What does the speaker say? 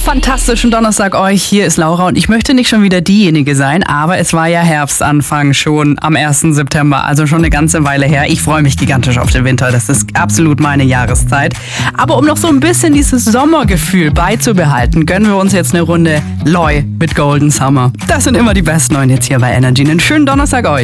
Fantastischen Donnerstag euch, hier ist Laura und ich möchte nicht schon wieder diejenige sein, aber es war ja Herbstanfang schon am 1. September, also schon eine ganze Weile her. Ich freue mich gigantisch auf den Winter, das ist absolut meine Jahreszeit. Aber um noch so ein bisschen dieses Sommergefühl beizubehalten, gönnen wir uns jetzt eine Runde Loi mit Golden Summer. Das sind immer die besten neuen Hits hier bei Energy. Einen schönen Donnerstag euch.